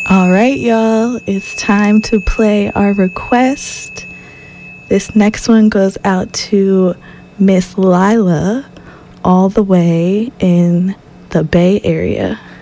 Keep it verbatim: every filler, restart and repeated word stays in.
All right, y'all, it's time to play our request. This next one goes out to Miss Lila, all the way in the Bay Area.